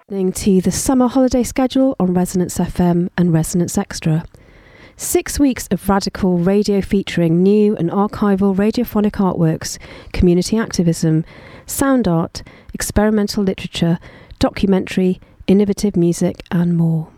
Listening to the summer holiday schedule on Resonance FM and Resonance Extra. 6 weeks of radical radio featuring new and archival radiophonic artworks, community activism, sound art, experimental literature, documentary, innovative music and more.